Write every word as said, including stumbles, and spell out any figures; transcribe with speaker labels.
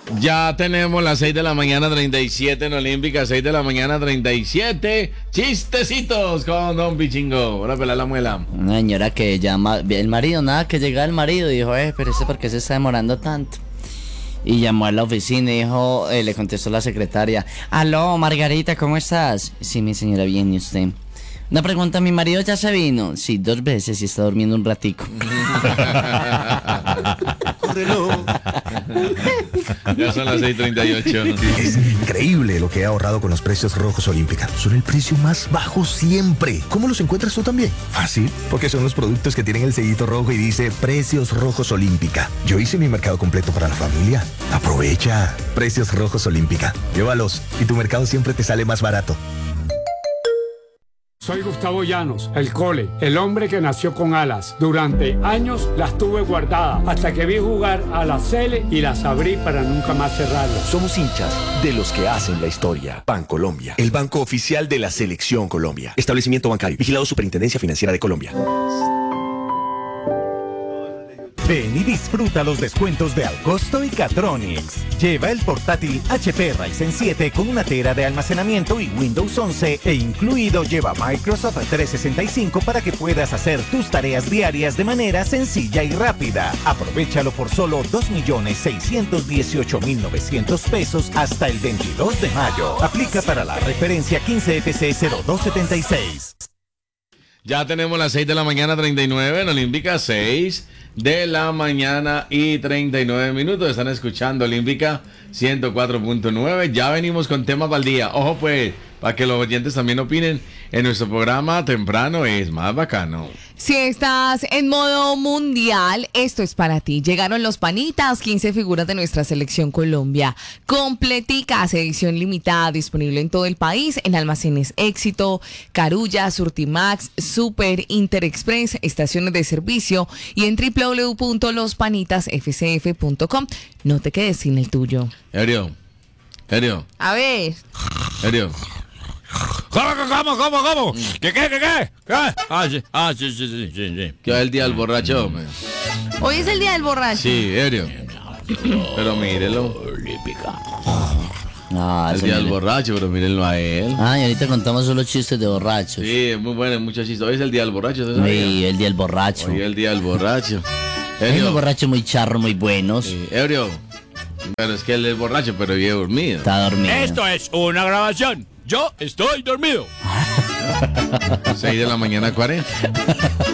Speaker 1: Ya tenemos las seis de la mañana treinta y siete en Olímpica, seis de la mañana treinta y siete. Chistecitos con Don Bichingo. Ahora pelar la muela.
Speaker 2: Una señora que llama, el marido, nada, que llega el marido y dijo, eh, pero ese por qué se está demorando tanto. Y llamó a la oficina y dijo, eh, le contestó la secretaria, aló, Margarita, ¿cómo estás? Sí, mi señora, bien, ¿y usted? Una pregunta, ¿mi marido ya se vino? Sí, dos veces y está durmiendo un ratico.
Speaker 1: Ya son las seis treinta y ocho.
Speaker 3: Es increíble lo que he ahorrado con los precios rojos Olímpica. Son el precio más bajo siempre. ¿Cómo los encuentras tú también? Fácil, porque son los productos que tienen el sellito rojo y dice Precios Rojos Olímpica. Yo hice mi mercado completo para la familia. Aprovecha. Precios Rojos Olímpica. Llévalos y tu mercado siempre te sale más barato.
Speaker 4: Soy Gustavo Llanos, el Cole, el hombre que nació con alas. Durante años las tuve guardadas hasta que vi jugar a la Cele y las abrí para nunca más cerrarlas.
Speaker 5: Somos hinchas de los que hacen la historia. Bancolombia, el banco oficial de la Selección Colombia. Establecimiento bancario, vigilado Superintendencia Financiera de Colombia.
Speaker 6: Ven y disfruta los descuentos de Alcosto y Catronics. Lleva el portátil H P Ryzen siete con una tera de almacenamiento y Windows once e incluido lleva Microsoft trescientos sesenta y cinco para que puedas hacer tus tareas diarias de manera sencilla y rápida. Aprovéchalo por solo dos millones seiscientos dieciocho mil novecientos pesos hasta el veintidós de mayo. Aplica para la referencia quince F C cero dos setenta y seis.
Speaker 1: Ya tenemos las seis de la mañana treinta y nueve en Olímpica, seis de la mañana y treinta y nueve minutos. Están escuchando Olímpica ciento cuatro punto nueve. Ya venimos con temas para el día. Ojo pues, para que los oyentes también opinen. En nuestro programa temprano es más bacano.
Speaker 7: Si estás en modo mundial, esto es para ti. Llegaron los panitas, quince figuras de nuestra selección Colombia. Completicas, edición limitada, disponible en todo el país, en almacenes Éxito, Carulla, Surtimax, Super, Interexpress, estaciones de servicio y en doble u doble u doble u punto los panitas f c f punto com. No te quedes sin el tuyo.
Speaker 1: Erio, Erio,
Speaker 7: A ver.
Speaker 1: Erio.
Speaker 8: ¿Cómo, cómo, cómo, cómo? ¿Qué, qué, qué, qué? ¿Qué? Ah, sí, ah, sí, sí, sí, sí, sí.
Speaker 1: Que es el día del borracho, hombre.
Speaker 7: Hoy es el día del borracho.
Speaker 1: Sí, Erio. Pero mírelo.
Speaker 2: Ah,
Speaker 1: El
Speaker 2: ese
Speaker 1: día del
Speaker 2: mire.
Speaker 1: borracho, pero mírenlo a él.
Speaker 2: Ah, y ahorita contamos solo chistes de borrachos.
Speaker 1: Sí, es muy bueno, muchos chistes. Hoy es el día del borracho, ¿usted
Speaker 2: Sí,
Speaker 1: sabía?
Speaker 2: el día del borracho.
Speaker 1: Hoy es el día del borracho.
Speaker 2: Hay
Speaker 1: Erio.
Speaker 2: unos borrachos muy charros, muy buenos.
Speaker 1: Sí, Erio. Pero es que él es borracho, pero vive dormido.
Speaker 2: Está dormido.
Speaker 8: Esto es una grabación. Yo estoy dormido.
Speaker 1: seis de la mañana cuarenta.